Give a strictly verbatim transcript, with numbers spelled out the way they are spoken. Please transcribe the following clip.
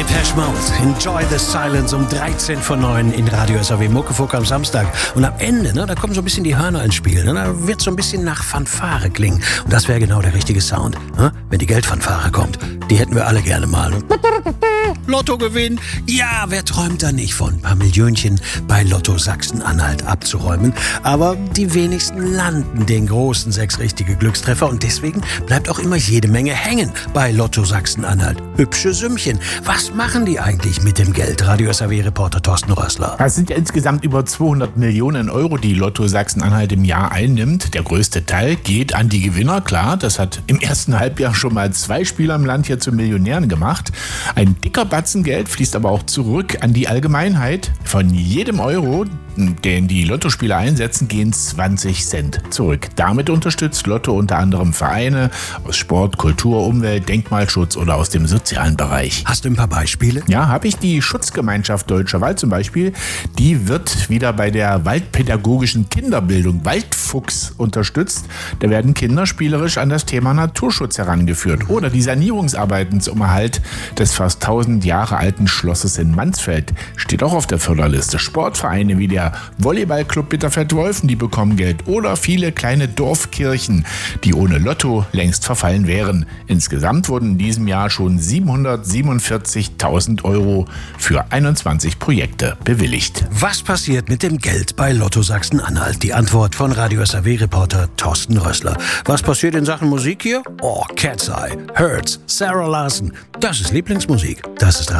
Depeche Mode, Enjoy the Silence um dreizehn vor neun in Radio S A W Muckefuck am Samstag. Und am Ende, ne, da kommen so ein bisschen die Hörner ins Spiel. Ne, da wird so ein bisschen nach Fanfare klingen. Und das wäre genau der richtige Sound, ne, wenn die Geldfanfare kommt. Die hätten wir alle gerne mal. Lottogewinn? Ja, wer träumt da nicht von ein paar Millionchen bei Lotto Sachsen-Anhalt abzuräumen? Aber die wenigsten landen den großen sechs richtige Glückstreffer und deswegen bleibt auch immer jede Menge hängen bei Lotto Sachsen-Anhalt. Hübsche Sümmchen. Was machen die eigentlich mit dem Geld? Radio S A W-Reporter Thorsten Rössler. Das sind ja insgesamt über zweihundert Millionen Euro, die Lotto Sachsen-Anhalt im Jahr einnimmt. Der größte Teil geht an die Gewinner. Klar, das hat im ersten Halbjahr schon mal zwei Spieler im Land hier zu Millionären gemacht. Ein dicker Batzen Geld fließt aber auch zurück an die Allgemeinheit. Von jedem Euro, den die Lottospieler einsetzen, gehen zwanzig Cent zurück. Damit unterstützt Lotto unter anderem Vereine aus Sport, Kultur, Umwelt, Denkmalschutz oder aus dem sozialen Bereich. Hast du ein paar Beispiele? Ja, habe ich. Die Schutzgemeinschaft Deutscher Wald zum Beispiel. Die wird wieder bei der waldpädagogischen Kinderbildung Waldfuchs unterstützt. Da werden Kinder spielerisch an das Thema Naturschutz herangeführt. Oder die Sanierungsarbeiten zum Erhalt des fast tausend Jahre alten Schlosses in Mansfeld steht auch auf der Förderliste. Sportvereine wie der Volleyballclub Bitterfeld-Wolfen, die bekommen Geld. Oder viele kleine Dorfkirchen, die ohne Lotto längst verfallen wären. Insgesamt wurden in diesem Jahr schon siebenhundertsiebenundvierzigtausend Euro für einundzwanzig Projekte bewilligt. Was passiert mit dem Geld bei Lotto Sachsen-Anhalt? Die Antwort von Radio S A W-Reporter Thorsten Rössler. Was passiert in Sachen Musik hier? Oh, Cat's Eye, Hurts, Sarah Larson. Das ist Lieblingsmusik. Das ist Radio